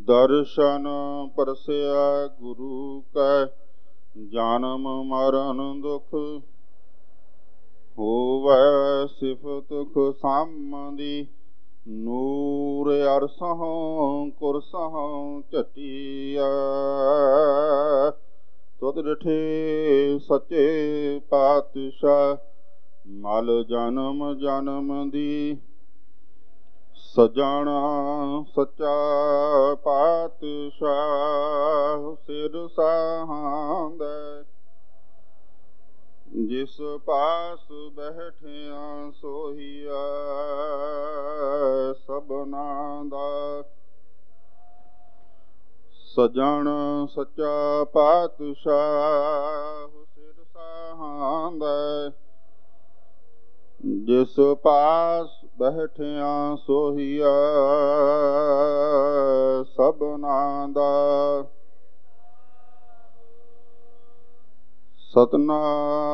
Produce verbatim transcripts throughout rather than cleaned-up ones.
ਦਰਸ਼ਨ ਪਰਸਿਆ ਗੁਰੂ ਕੈ, ਜਨਮ ਮਰਨ ਦੁਖ ਹੋਵੈ ਸਿਫਤ ਖੁਸਾਮਦੀ। ਨੂਰ ਅਰਸਹੁ ਕੁਰਸਹੁ ਝਟੀਐ, ਤੁਧ ਡਿਠੇ ਸੱਚੇ ਪਾਤਸ਼ਾਹ। ਮਲ ਜਨਮ ਜਨਮ ਦੀ ਸਜਣਾ ਸੱਚਾ ਪਾਤਸ਼ਾਹ। ਸਿਰ ਸਾਹਾਂਦੈ ਜਿਸ ਪਾਸ ਬੈਠਿਆ ਸੋਹੀਆ, ਸਭਨਾ ਦਾ ਸਜਣ ਸੱਚਾ ਪਾਤਸ਼ਾਹ। ਸਿਰ ਸਾਹਾਂਦੈ ਜਿਸ ਪਾਸ ਬੈਠਿਆ ਸੋਹੀਆ, ਸਭਨਾ ਦਾ ਸਤਨਾਮ।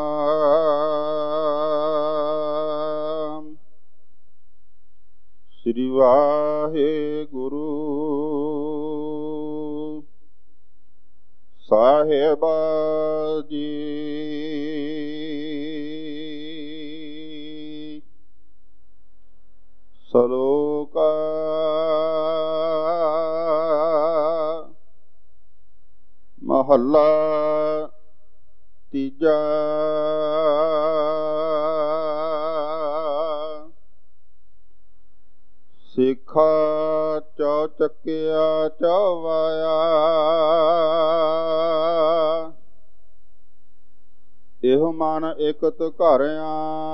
ਸ੍ਰੀ ਵਾਹਿਗੁਰੂ ਸਾਹਿਬ ਜੀ। ਸਲੋਕ ਮਹੱਲਾ ਤੀਜਾ। ਸਿੱਖਾ ਚੌ ਚੱਕਿਆ ਚੌਵਾਇਆ, ਇਹੋ ਮਨ ਇਕਤ ਘਰਿਆ